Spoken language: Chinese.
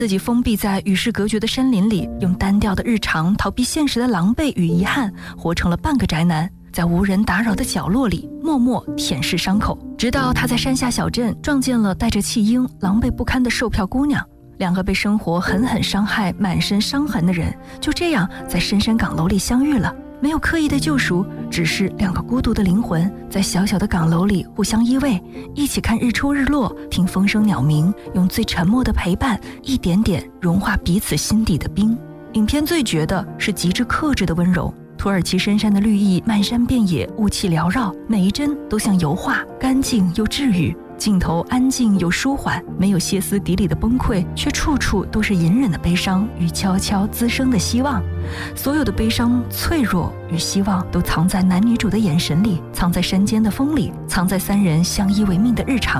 自己封闭在与世隔绝的山林里，用单调的日常逃避现实的狼狈与遗憾，活成了半个宅男，在无人打扰的角落里默默舔舐伤口。直到他在山下小镇撞见了带着弃婴、狼狈不堪的售票姑娘，两个被生活狠狠伤害、满身伤痕的人，就这样在深山岗楼里相遇了。没有刻意的救赎，只是两个孤独的灵魂在小小的岗楼里互相依偎，一起看日出日落，听风声鸟鸣，用最沉默的陪伴一点点融化彼此心底的冰。影片最绝的是极致克制的温柔，土耳其深山的绿意漫山遍野，雾气缭绕，每一帧都像油画，干净又治愈，镜头安静又舒缓，没有歇斯底里的崩溃，却处处都是隐忍的悲伤与悄悄滋生的希望。所有的悲伤、脆弱与希望都藏在男女主的眼神里，藏在山间的风里，藏在三人相依为命的日常